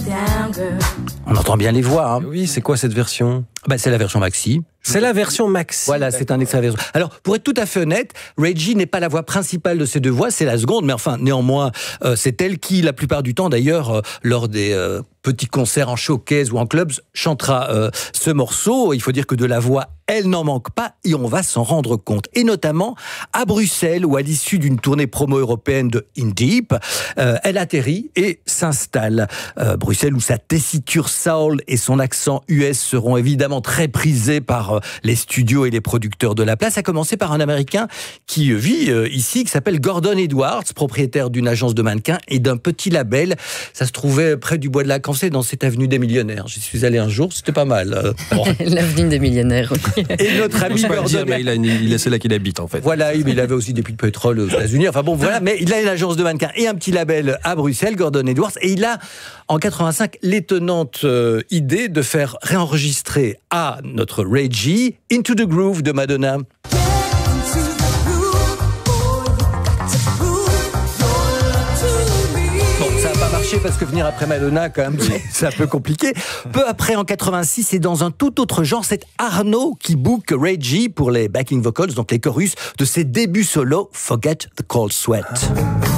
On entend bien les voix. Hein. Oui, c'est quoi cette version ? C'est la version maxi. C'est la version maxi. Voilà, c'est un extrait version. Alors, pour être tout à fait honnête, Reggie n'est pas la voix principale de ces deux voix, c'est la seconde, mais enfin, néanmoins, c'est elle qui, la plupart du temps, d'ailleurs, lors des petits concerts en showcase ou en clubs, chantera ce morceau. Il faut dire que de la voix, elle n'en manque pas et on va s'en rendre compte. Et notamment à Bruxelles, où à l'issue d'une tournée promo européenne de In Deep, elle atterrit et s'installe. Bruxelles, où sa tessiture soul et son accent US seront évidemment très prisés par les studios et les producteurs de la place, à commencer par un Américain qui vit ici, qui s'appelle Gordon Edwards, propriétaire d'une agence de mannequins et d'un petit label. Ça se trouvait près du Bois de la Cancée, dans cette avenue des millionnaires. J'y suis allé un jour, c'était pas mal. Bon. L'avenue des millionnaires. Et notre ami Gordon... C'est là qu'il habite, en fait. Voilà, mais il avait aussi des puits de pétrole aux États-Unis. Enfin bon, voilà, mais il a une agence de mannequins et un petit label à Bruxelles, Gordon Edwards, et il a, en 85, l'étonnante idée de faire réenregistrer à notre Reggie Into the Groove de Madonna. Parce que venir après Madonna, quand même, c'est un peu compliqué. Peu après, en 86, et dans un tout autre genre, c'est Arnaud qui book Reggie pour les backing vocals, donc les chorus de ses débuts solo, Forget the Cold Sweat.